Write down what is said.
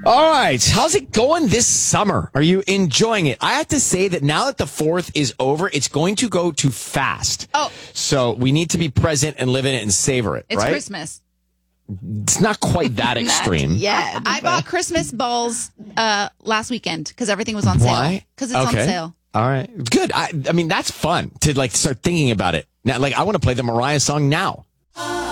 All right. How's it going this summer? Are you enjoying it? I have to say that now that the 4th is over, it's going to go too fast. Oh. So we need to be present and live in it and savor it, It's right? Christmas. It's not quite that extreme. Yeah. I bought Christmas balls last weekend because everything was on sale. Why? Because it's on sale. All right. Good. I mean, that's fun to start thinking about it. Now, I want to play the Mariah song now.